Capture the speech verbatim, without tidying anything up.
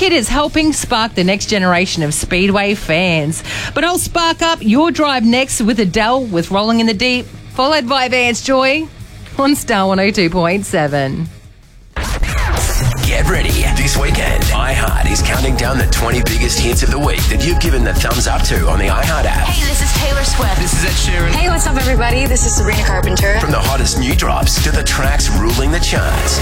kit is helping spark the next generation of Speedway fans. But I'll spark up your drive next with Adele with Rolling in the Deep, followed by Vance Joy on Star one oh two point seven. Get ready. This weekend, iHeart is counting down the twenty biggest hits of the week that you've given the thumbs up to on the iHeart app. Hey, this is Taylor Swift. This is Ed Sheeran. Hey, what's up, everybody? This is Sabrina Carpenter. From the hottest new drops to the tracks ruling the charts.